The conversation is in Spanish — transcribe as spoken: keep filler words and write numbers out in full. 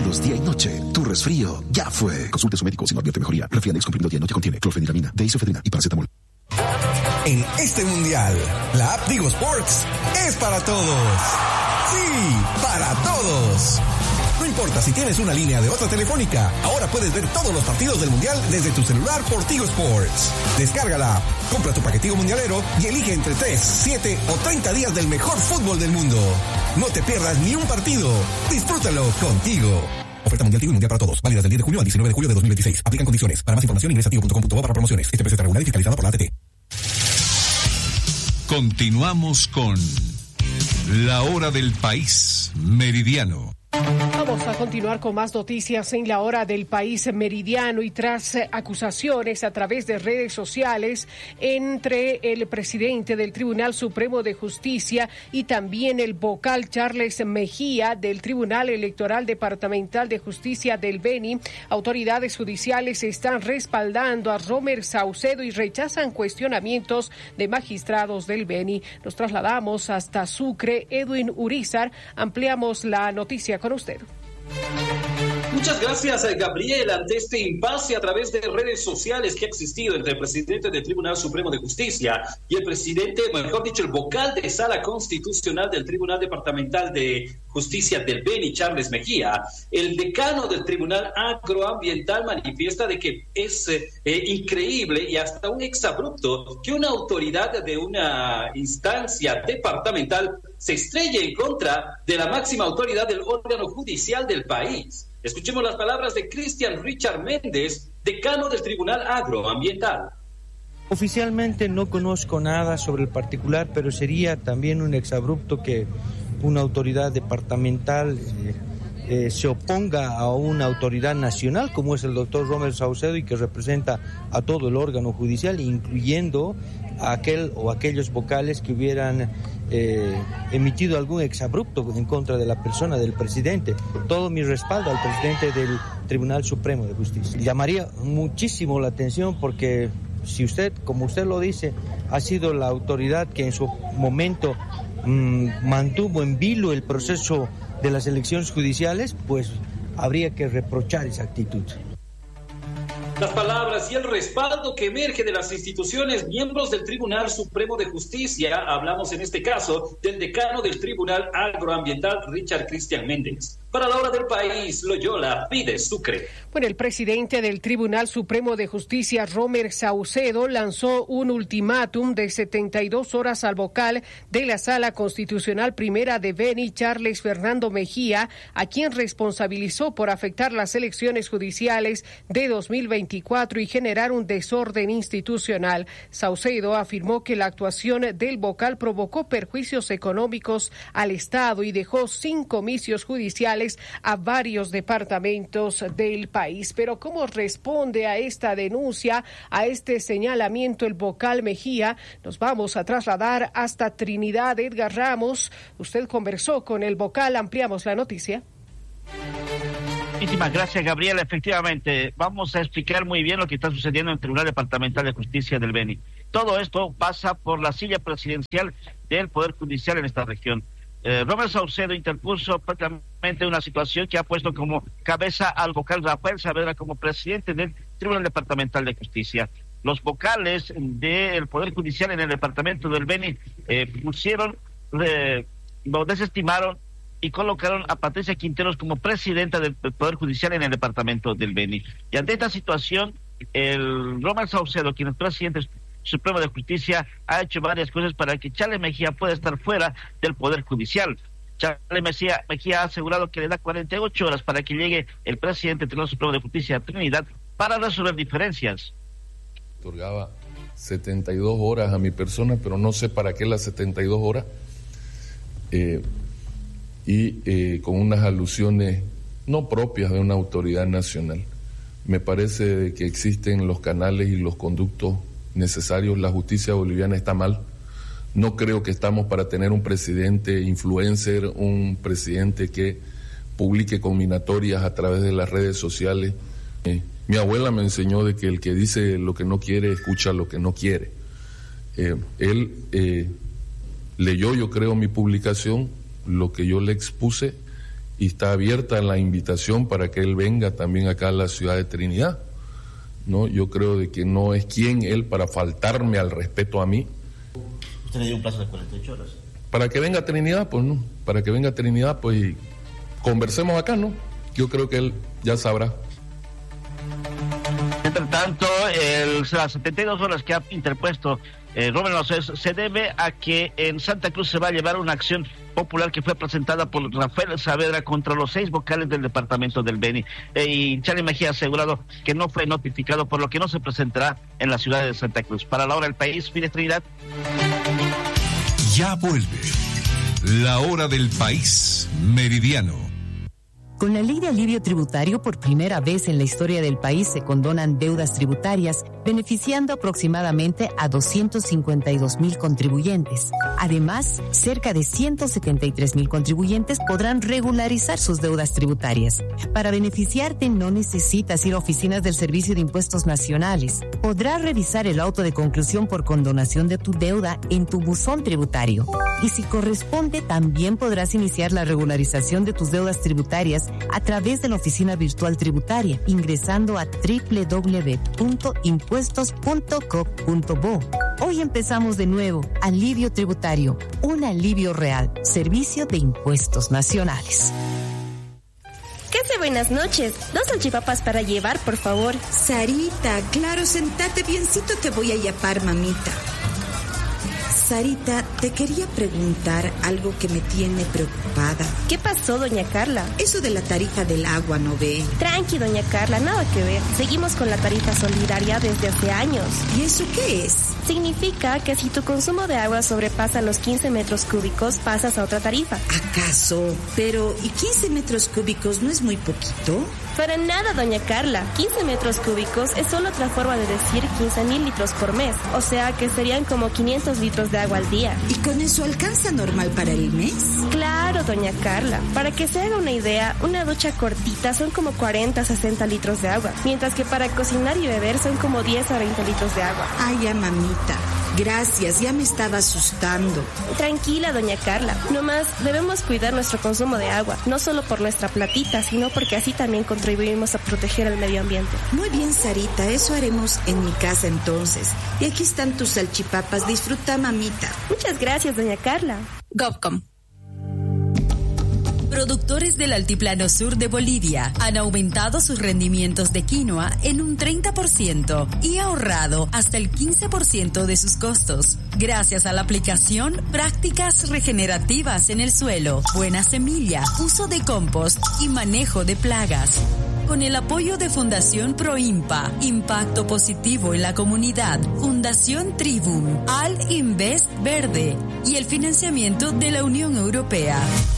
resfriados día y noche. Tu resfrío ya fue. Consulte a su médico si no advierte mejoría. Refrianex comprimido día y noche contiene clorfeniramina, deisofedrina y paracetamol. En este mundial, la app Tigo Sports es para todos. Sí, para todos. No importa si tienes una línea de otra telefónica, ahora puedes ver todos los partidos del mundial desde tu celular por Tigo Sports. Descárgala, compra tu paquetico mundialero y elige entre tres, siete o treinta días del mejor fútbol del mundo. No te pierdas ni un partido. Disfrútalo contigo. Oferta mundial Tigo y mundial para todos. Válida del diez de julio al diecinueve de julio de dos mil veintiséis. Aplican condiciones. Para más información ingresa a tigo punto com punto bo para promociones. Este precio está regulado y fiscalizado por la A T T. Continuamos con La Hora del País Meridiano. Vamos a continuar con más noticias en La Hora del País Meridiano y tras acusaciones a través de redes sociales entre el presidente del Tribunal Supremo de Justicia y también el vocal Charles Mejía del Tribunal Electoral Departamental de Justicia del Beni, autoridades judiciales están respaldando a Romer Saucedo y rechazan cuestionamientos de magistrados del Beni. Nos trasladamos hasta Sucre. Edwin Urizar, ampliamos la noticia con usted. Muchas gracias, Gabriel. Ante este impasse a través de redes sociales que ha existido entre el presidente del Tribunal Supremo de Justicia y el presidente, mejor dicho, el vocal de Sala Constitucional del Tribunal Departamental de Justicia del Beni, Charles Mejía, el decano del Tribunal Agroambiental manifiesta de que es eh, increíble y hasta un exabrupto que una autoridad de una instancia departamental se estrelle en contra de la máxima autoridad del órgano judicial del país. Escuchemos las palabras de Cristian Richard Méndez, decano del Tribunal Agroambiental. Oficialmente no conozco nada sobre el particular, pero sería también un exabrupto que una autoridad departamental eh, eh, se oponga a una autoridad nacional como es el doctor Romer Saucedo y que representa a todo el órgano judicial, incluyendo a aquel o aquellos vocales que hubieran eh, emitido algún exabrupto en contra de la persona del presidente. Todo mi respaldo al presidente del Tribunal Supremo de Justicia. Llamaría muchísimo la atención porque si usted, como usted lo dice, ha sido la autoridad que en su momento mmm, mantuvo en vilo el proceso de las elecciones judiciales, pues habría que reprochar esa actitud. Las palabras y el respaldo que emerge de las instituciones miembros del Tribunal Supremo de Justicia, hablamos en este caso del decano del Tribunal Agroambiental, Richard Cristian Méndez. Para La Hora del País, Loyola Pide Sucre. Bueno, el presidente del Tribunal Supremo de Justicia, Romer Saucedo, lanzó un ultimátum de setenta y dos horas al vocal de la Sala Constitucional Primera de Beni, Charles Fernando Mejía, a quien responsabilizó por afectar las elecciones judiciales de dos mil veinticuatro y generar un desorden institucional. Saucedo afirmó que la actuación del vocal provocó perjuicios económicos al Estado y dejó sin comicios judiciales a varios departamentos del país. Pero ¿cómo responde a esta denuncia, a este señalamiento el vocal Mejía? Nos vamos a trasladar hasta Trinidad. Edgar Ramos, usted conversó con el vocal, ampliamos la noticia. Muchísimas gracias, Gabriela. Efectivamente, vamos a explicar muy bien lo que está sucediendo en el Tribunal Departamental de Justicia del Beni. Todo esto pasa por la silla presidencial del Poder Judicial en esta región. Eh, Romer Saucedo interpuso prácticamente una situación que ha puesto como cabeza al vocal Rafael Saavedra como presidente del Tribunal Departamental de Justicia. Los vocales del Poder Judicial en el departamento del Beni eh, pusieron, eh, lo desestimaron y colocaron a Patricia Quinteros como presidenta del Poder Judicial en el departamento del Beni. Y ante esta situación, el Romer Saucedo, quien es presidente Supremo de Justicia, ha hecho varias cosas para que Charles Mejía pueda estar fuera del Poder Judicial. Charles Mejía, Mejía ha asegurado que le da cuarenta y ocho horas para que llegue el presidente del Tribunal Supremo de Justicia a Trinidad para resolver diferencias. Otorgaba setenta y dos horas a mi persona, pero no sé para qué las setenta y dos horas. Eh, y eh, con unas alusiones no propias de una autoridad nacional. Me parece que existen los canales y los conductos necesarios. La justicia boliviana está mal. No creo que estamos para tener un presidente influencer, un presidente que publique combinatorias a través de las redes sociales. Eh, mi abuela me enseñó de que el que dice lo que no quiere, escucha lo que no quiere. Eh, él eh, leyó, yo creo, mi publicación, lo que yo le expuse, y está abierta la invitación para que él venga también acá a la ciudad de Trinidad, ¿no? Yo creo de que no es quien él para faltarme al respeto a mí. ¿Usted le dio un plazo de cuarenta y ocho horas? Para que venga a Trinidad, pues no, para que venga a Trinidad, pues y conversemos acá, ¿no? Yo creo que él ya sabrá. Entre tanto, el, las setenta y dos horas que ha interpuesto eh, Rommel Laussés se debe a que en Santa Cruz se va a llevar una acción popular que fue presentada por Rafael Saavedra contra los seis vocales del departamento del Beni. Eh, y Charlie Mejía ha asegurado que no fue notificado, por lo que no se presentará en la ciudad de Santa Cruz. Para la hora del país, Fines Trinidad. Ya vuelve la hora del país meridiano. Con la ley de alivio tributario, por primera vez en la historia del país se condonan deudas tributarias, beneficiando aproximadamente a doscientos cincuenta y dos mil contribuyentes. Además, cerca de ciento setenta y tres mil contribuyentes podrán regularizar sus deudas tributarias. Para beneficiarte no necesitas ir a oficinas del Servicio de Impuestos Nacionales. Podrás revisar el auto de conclusión por condonación de tu deuda en tu buzón tributario. Y si corresponde, también podrás iniciar la regularización de tus deudas tributarias a través de la oficina virtual tributaria, ingresando a doble u doble u doble u punto impuestos punto co punto bo. Hoy empezamos de nuevo. Alivio tributario, un alivio real. Servicio de Impuestos Nacionales. ¿Qué hace? Buenas noches. Dos salchipapas para llevar, por favor. Sarita, claro, sentate biencito, te voy a yapar, mamita. Sarita, te quería preguntar algo que me tiene preocupada. ¿Qué pasó, doña Carla? Eso de la tarifa del agua, ¿no ve? Tranqui, doña Carla, nada que ver. Seguimos con la tarifa solidaria desde hace años. ¿Y eso qué es? Significa que si tu consumo de agua sobrepasa los quince metros cúbicos, pasas a otra tarifa. ¿Acaso? Pero, ¿y quince metros cúbicos no es muy poquito? Para nada, doña Carla. quince metros cúbicos es solo otra forma de decir quince mil litros por mes. O sea que serían como quinientos litros de agua al día. ¿Y con eso alcanza normal para el mes? Claro, doña Carla. Para que se haga una idea, una ducha cortita son como cuarenta a sesenta litros de agua, mientras que para cocinar y beber son como diez a veinte litros de agua. Ay, ya, mamita. Gracias, ya me estaba asustando. Tranquila, doña Carla. Nomás debemos cuidar nuestro consumo de agua, no solo por nuestra platita, sino porque así también contribuimos a proteger el medio ambiente. Muy bien, Sarita, eso haremos en mi casa entonces. Y aquí están tus salchipapas, disfruta, mamita. Muchas gracias, doña Carla. GovCom. Productores del Altiplano Sur de Bolivia han aumentado sus rendimientos de quinoa en un treinta por ciento y ahorrado hasta el quince por ciento de sus costos, gracias a la aplicación prácticas regenerativas en el suelo, buena semilla, uso de compost y manejo de plagas. Con el apoyo de Fundación Proimpa, Impacto Positivo en la Comunidad, Fundación Tribum, Al Invest Verde y el financiamiento de la Unión Europea.